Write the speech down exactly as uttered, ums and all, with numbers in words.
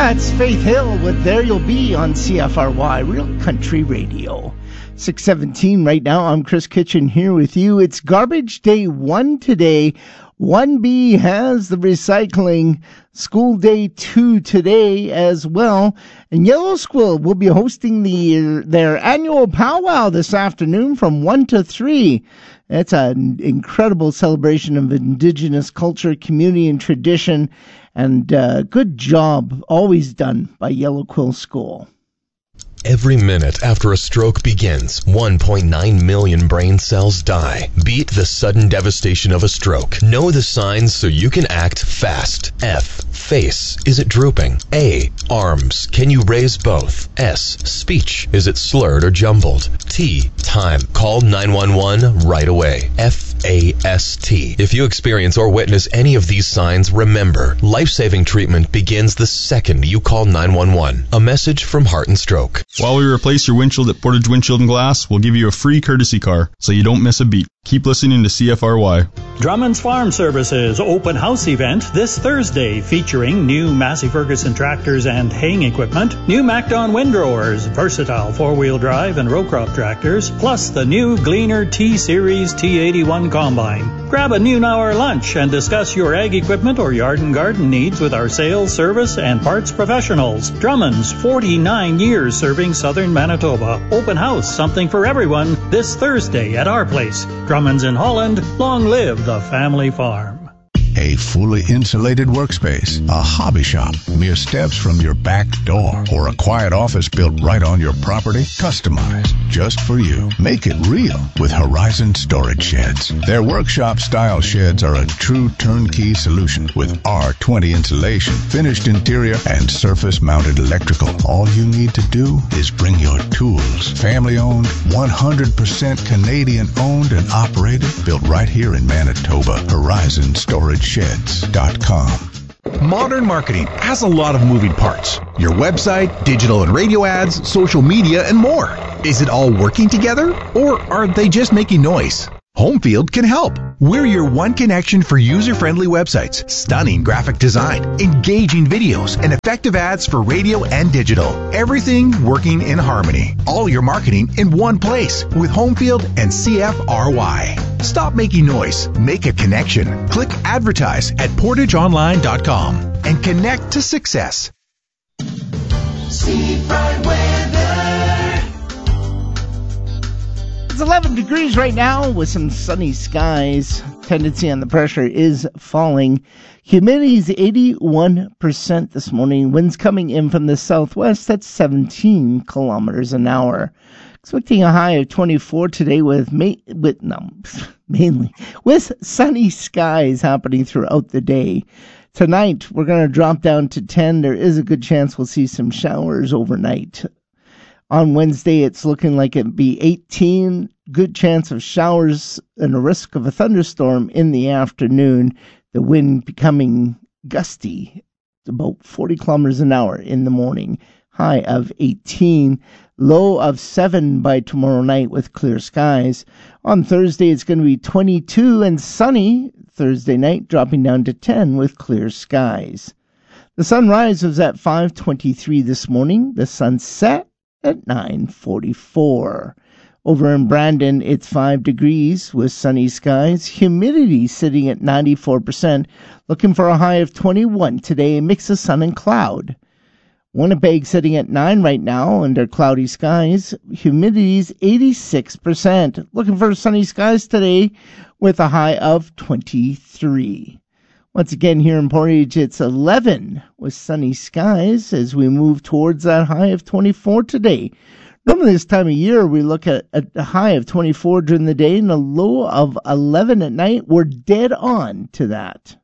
That's Faith Hill with There You'll Be on C F R Y, Real Country Radio. six seventeen right now. I'm Chris Kitchen here with you. It's Garbage Day one today. one B has the recycling. School Day two today as well. And Yellow Squill will be hosting the their annual powwow this afternoon from one to three. It's an incredible celebration of Indigenous culture, community, and tradition. And uh, good job always done by Yellow Quill School. Every minute after a stroke begins, one point nine million brain cells die. Beat the sudden devastation of a stroke. Know the signs so you can act fast. F. Face. Is it drooping? A. Arms. Can you raise both? S. Speech. Is it slurred or jumbled? T. Time. Call nine one one right away. F A S T. If you experience or witness any of these signs, remember, life-saving treatment begins the second you call nine one one. A message from Heart and Stroke. While we replace your windshield at Portage Windshield and Glass, we'll give you a free courtesy car so you don't miss a beat. Keep listening to C F R Y. Drummond's Farm Services open house event this Thursday featuring new Massey Ferguson tractors and haying equipment, new MacDon windrowers, versatile four-wheel drive and row crop tractors, plus the new Gleaner T-Series T eighty-one combine. Grab a noon hour lunch and discuss your ag equipment or yard and garden needs with our sales, service, and parts professionals. Drummond's, forty-nine years serving southern Manitoba. Open house, something for everyone, this Thursday at our place. Drummond's in Holland. Long live the family farm. A fully insulated workspace, a hobby shop, mere steps from your back door, or a quiet office built right on your property, customized just for you. Make it real with Horizon Storage Sheds. Their workshop-style sheds are a true turnkey solution with R twenty insulation, finished interior, and surface-mounted electrical. All you need to do is bring your tools. Family-owned, one hundred percent Canadian-owned and operated, built right here in Manitoba. Horizon Storage Sheds dot com. Modern marketing has a lot of moving parts. Your website, digital and radio ads, social media, and more. Is it all working together, or are they just making noise? Homefield can help. We're your one connection for user-friendly websites, stunning graphic design, engaging videos, and effective ads for radio and digital. Everything working in harmony. All your marketing in one place with Homefield and C F R Y. Stop making noise. Make a connection. Click advertise at portage online dot com and connect to success. Seafront weather. It's eleven degrees right now with some sunny skies. Tendency on the pressure is falling. Humidity is eighty-one percent this morning. Winds coming in from the southwest at seventeen kilometers an hour. Expecting a high of twenty-four today with, ma- with no, mainly with sunny skies happening throughout the day. Tonight, we're going to drop down to ten. There is a good chance we'll see some showers overnight. On Wednesday, it's looking like it'll be eighteen. Good chance of showers and a risk of a thunderstorm in the afternoon. The wind becoming gusty, about forty kilometers an hour in the morning. High of eighteen. Low of seven by tomorrow night with clear skies. On Thursday, it's going to be twenty-two and sunny. Thursday night, dropping down to ten with clear skies. The sunrise was at five twenty-three this morning. The sunset at nine forty-four. Over in Brandon, it's five degrees with sunny skies. Humidity sitting at ninety-four percent. Looking for a high of twenty-one today. A mix of sun and cloud. Winnipeg sitting at nine right now under cloudy skies. Humidity's eighty-six percent. Looking for sunny skies today with a high of twenty-three. Once again here in Portage, it's eleven with sunny skies as we move towards that high of twenty-four today. Normally this time of year, we look at a high of twenty-four during the day and a low of eleven at night. We're dead on to that.